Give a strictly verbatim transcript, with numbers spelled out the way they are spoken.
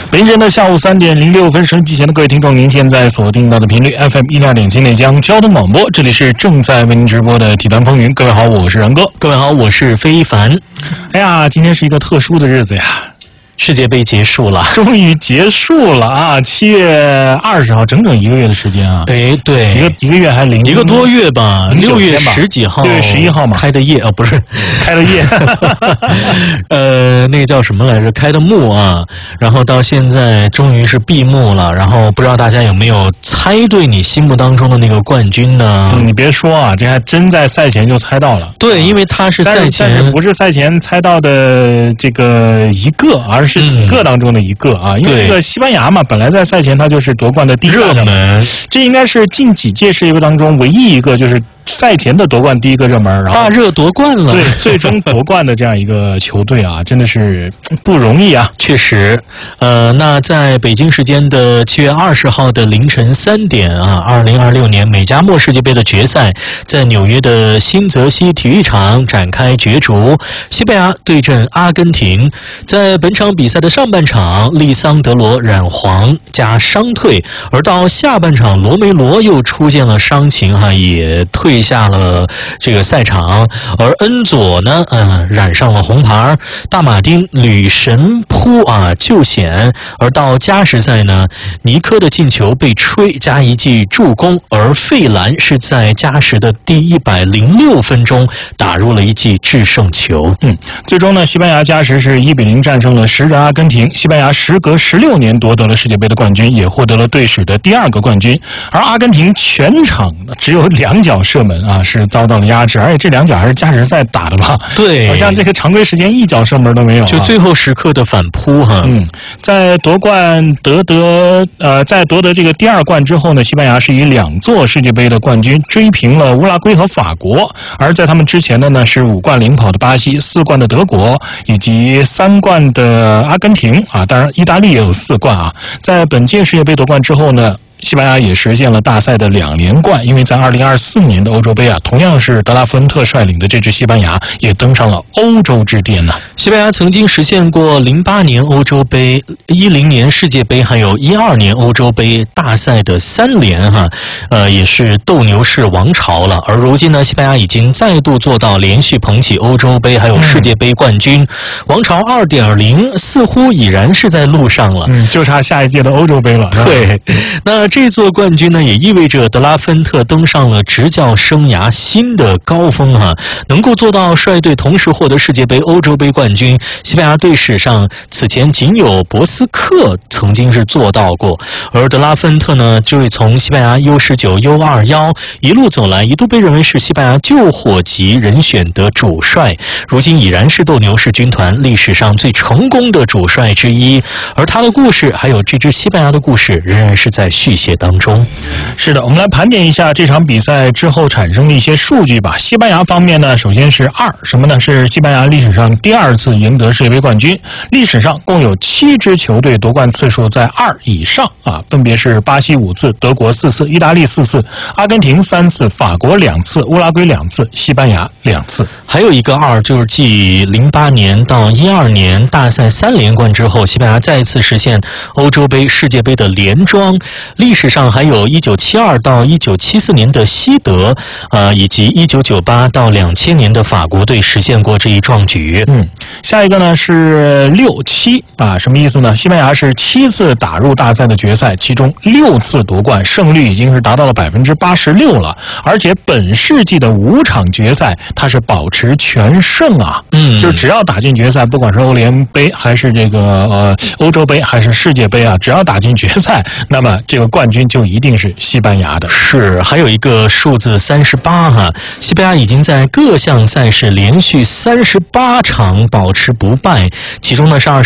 北京时间的下午三点零六分，收音机前的各位听众，您现在锁定到的频率 F M 一零二点七内江交通广播，这里是正在为您直播的体坛风云。各位好，我是然哥。 各位好，我是非凡。 哎呀，今天是一个特殊的日子呀。 世界杯结束了， 终于结束了啊！七月二十号，整整一个月的时间啊！ 哎，对， 一个一个月还零一个多月吧，六月十几号， 六月十一号嘛， 开的业啊，不是开的业， 呃，那个叫什么来着？开的幕啊，然后到现在终于是闭幕了。然后不知道大家有没有猜对你心目当中的那个冠军呢？ 嗯、你别说啊，这还真在赛前就猜到了。 对，因为他是赛前， 但是不是赛前猜到的这个一个，而是几个当中的一个啊，嗯、因为这个西班牙嘛，本来在赛前他就是夺冠的第一热门， 这应该是近几届世界杯当中唯一一个就是赛前的夺冠第一个热门，然后大热夺冠了， 对，最终夺冠的这样一个球队啊，真的是不容易啊， 确实。呃，那在北京时间的七月二十号的凌晨三点啊，二零二六年美加墨世界杯的决赛在纽约的新泽西体育场展开角逐，西班牙对阵阿根廷。在本场比赛的上半场，利桑德罗染黄加伤退，而到下半场，罗梅罗又出现了伤情哈、啊，也退下了这个赛场。而恩佐呢，呃，染上了红牌，大马丁吕神扑啊救险。而到加时赛呢，尼科的进球被吹加一记助攻，而费兰是在加时的第一百零六分钟打入了一记制胜球。 嗯，最终呢，西班牙加时是一比零战胜了时任阿根廷。西班牙时隔十六年夺得了世界杯的冠军，也获得了队史的第二个冠军。而阿根廷全场只有两脚射门啊，是遭到了压制，而且这两脚还是加时赛打的吧？ 对， 好像这个常规时间一脚射门都没有、啊， 就最后时刻的反扑哈。 嗯，在夺冠得得呃，在夺得这个第二冠之后呢，西班牙是以两座世界杯的冠军追平了乌拉圭和法国，而在他们之前的呢是五冠领跑的巴西、四冠的德国以及三冠的阿根廷啊，当然意大利也有四冠啊。在本届世界杯夺冠之后呢，西班牙也实现了大赛的两连冠，因为在二零二四年的欧洲杯啊，同样是德拉夫恩特率领的这支西班牙也登上了欧洲之巅呢、啊。 西班牙曾经实现过零八年欧洲杯、一零年世界杯，还有一二年欧洲杯大赛的三连哈，呃，也是斗牛士王朝了。而如今呢，西班牙已经再度做到连续捧起欧洲杯还有世界杯冠军，嗯、王朝 二点零 似乎已然是在路上了， 嗯，就差下一届的欧洲杯了。 对，那这座冠军呢，也意味着德拉芬特登上了执教生涯新的高峰哈、啊，能够做到率队同时获得世界杯、欧洲杯冠军，西班牙队史上此前仅有博斯克曾经是做到过。而德拉芬特呢，就是从西班牙 U 十九、U 二十一 一路走来，一度被认为是西班牙救火级人选的主帅，如今已然是斗牛士军团历史上最成功的主帅之一。而他的故事，还有这支西班牙的故事，仍然是在续写当中。 是的，我们来盘点一下这场比赛之后产生的一些数据吧。西班牙方面呢，首先是二，什么呢？是西班牙历史上第二次赢得世界杯冠军，历史上共有七支球队夺冠次数在二以上啊，分别是巴西五次、德国四次、意大利四次、阿根廷三次、法国两次、乌拉圭两次、西班牙两次。 还有一个二，就是继零八年到一二年大赛三连冠之后，西班牙再次实现欧洲杯、世界杯的连庄。历史上还有一九七二到一九七四年的西德，呃，以及一九九八到两千年的法国队实现过这一壮举。 嗯，下一个呢是六七啊，什么意思呢？西班牙是七次打入大赛的决赛，其中六次夺冠，胜率已经是达到了百分之八十六了。而且本世纪的五场决赛，它是保持全胜啊。嗯，就是只要打进决赛，不管是欧联杯还是这个呃欧洲杯还是世界杯啊，只要打进决赛，那么这个冠军就一定是西班牙的。 是，还有一个数字三十八哈，西班牙已经在各项赛事连续三十八场保持不败，其中呢是二